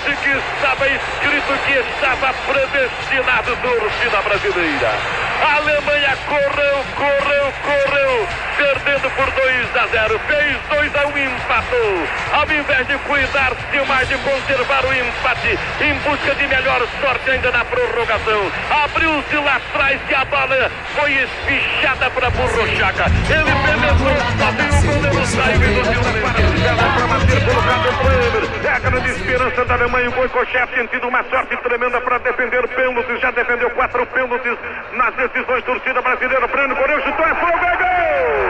Hoje que estava escrito, que estava predestinado, torcida brasileira. A Alemanha correu, perdendo por 2-0, fez 2-1, empatou. Ao invés de cuidar-se mais de conservar o empate, em busca de melhor sorte ainda na prorrogação, abriu-se lá atrás e a bola foi espichada para Burrochaga. Ele penetrou, só tem o goleiro, saiu e não para manter colocado o Bremer. É a grande esperança da Alemanha. O Goicoechea tem tido uma sorte tremenda para defender pênaltis, já defendeu 4 pênaltis nas decisões. Torcida brasileira, Breno Correia chutou, é fogo, é gol!